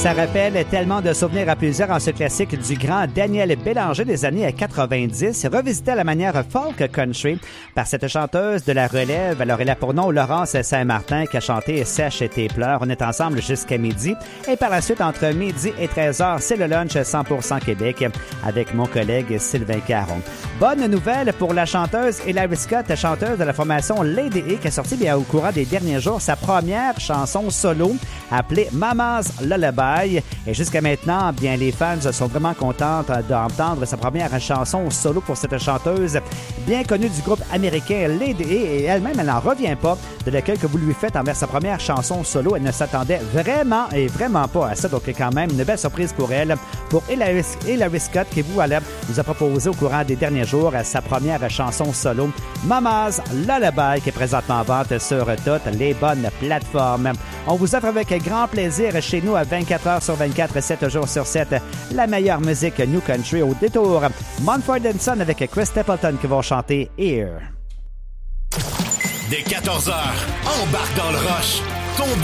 Ça rappelle tellement de souvenirs à plusieurs en ce classique du grand Daniel Bélanger des années 90, revisité à la manière folk country par cette chanteuse de la relève. Alors, elle a pour nom Laurence Saint-Martin qui a chanté Sèche tes pleurs. On est ensemble jusqu'à midi. Et par la suite, entre midi et 13h, c'est le lunch 100% Québec avec mon collègue Sylvain Caron. Bonne nouvelle pour la chanteuse Hilary Scott, chanteuse de la formation Lady A, qui a sorti bien au courant des derniers jours sa première chanson solo appelée Mama's Lullaby. Et jusqu'à maintenant, bien, les fans sont vraiment contents d'entendre sa première chanson solo pour cette chanteuse bien connue du groupe américain Lady A. Et elle-même, elle n'en revient pas de l'accueil que vous lui faites envers sa première chanson solo. Elle ne s'attendait vraiment pas à ça. Donc, quand même, une belle surprise pour elle. Pour Hilary Scott, qui voilà, nous a proposé au courant des derniers jours sa première chanson solo, Mama's Lullaby, qui est présentement en vente sur toutes les bonnes plateformes. On vous offre avec grand plaisir chez nous à 24 heures sur 24, 7 jours sur 7, la meilleure musique New Country au détour. Mumford & Son avec Chris Stapleton qui vont chanter Here. Dès 14h, embarque dans le rush. Ton